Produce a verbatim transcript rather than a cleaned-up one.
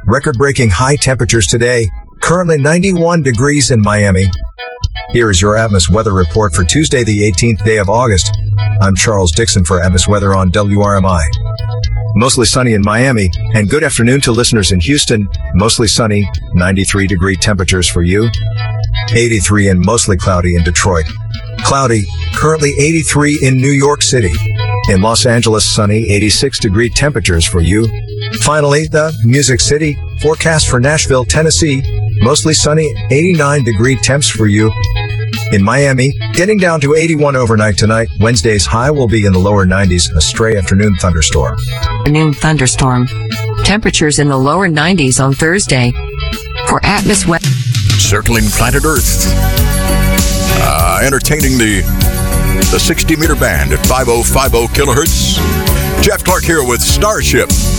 Record-breaking high temperatures today. Currently ninety-one degrees in Miami. Here is your Atmos weather report for Tuesday, the eighteenth day of August. I'm Charles Dixon for Atmos Weather on W R M I. Mostly sunny in Miami, and good afternoon to listeners in Houston. Mostly sunny, ninety-three degree temperatures for you. eighty-three and mostly cloudy in Detroit. Cloudy, currently eighty-three in New York City. In Los Angeles, sunny, eighty-six degree temperatures for you. Finally, the Music City forecast for Nashville, Tennessee. Mostly sunny, eighty-nine degree temps for you. In Miami, getting down to eighty-one overnight tonight. Wednesday's high will be in the lower nineties, a stray afternoon thunderstorm. Afternoon thunderstorm. Temperatures in the lower nineties on Thursday. For Atmos Weather. Circling planet Earth. Uh, entertaining the the sixty meter band at five thousand fifty kilohertz. Jeff Clark here with Starship.